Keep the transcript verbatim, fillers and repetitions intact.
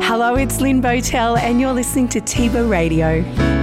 Hello, it's Lynn Botel and you're listening to Tiba Radio.